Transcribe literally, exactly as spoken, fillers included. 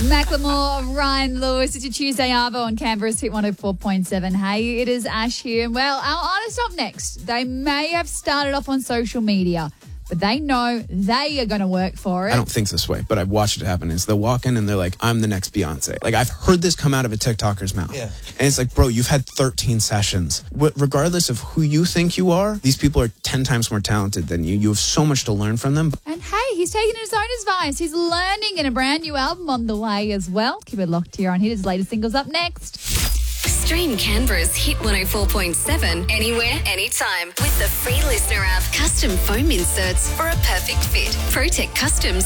Macklemore, Ryan Lewis. It's your Tuesday Arvo on Canberra's Hit one oh four point seven. Hey, it is Ash here. Well, our artists up next. They may have started off on social media, but they know they are going to work for it. I don't think this way, but I've watched it happen. Is they'll walk in and they're like, I'm the next Beyonce. Like, I've heard this come out of a TikToker's mouth. Yeah. And it's like, bro, you've had thirteen sessions. What, regardless of who you think you are, these people are ten times more talented than you. You have so much to learn from them. And hey, he's taking his own advice. He's learning, and a brand new album on the way as well. Keep it locked here on Hit. His latest single's up next. Stream Canberra's Hit one oh four point seven anywhere, anytime with the free Listener app. Custom foam inserts for a perfect fit. Protect Customs